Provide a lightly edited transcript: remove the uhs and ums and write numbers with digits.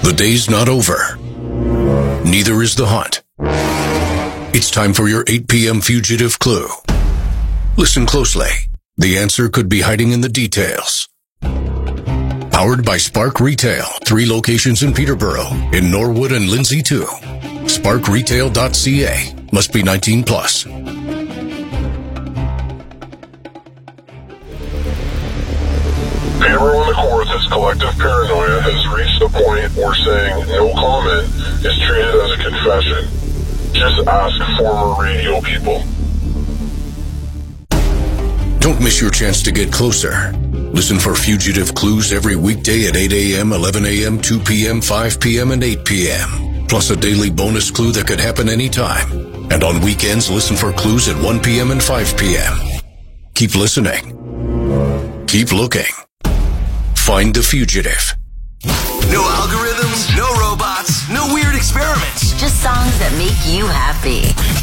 The day's not over. Neither is the hunt. It's time for your 8 p.m. fugitive clue. Listen closely. The answer could be hiding in the details. Powered by Spark Retail. 3 locations in Peterborough, in Norwood and Lindsay too. SparkRetail.ca. Must be 19 plus. Peterborough and the Courts' collective paranoia has reached a point where saying no comment is treated as a confession. Just ask former radio people. Don't miss your chance to get closer. Listen for fugitive clues every weekday at 8 a.m., 11 a.m., 2 p.m., 5 p.m., and 8 p.m. Plus a daily bonus clue that could happen anytime. And on weekends, listen for clues at 1 p.m. and 5 p.m. Keep listening. Keep looking. Find the fugitive. No algorithms, no robots, no weird experiments. Just songs that make you happy.